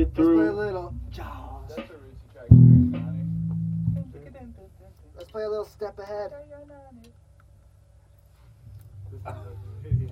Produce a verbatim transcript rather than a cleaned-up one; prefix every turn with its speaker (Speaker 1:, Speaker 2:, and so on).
Speaker 1: get through.
Speaker 2: Let's play a little Jaws.
Speaker 3: That's a Rooster track. Nani.
Speaker 2: Let's play a little Step Ahead.
Speaker 3: This is a video.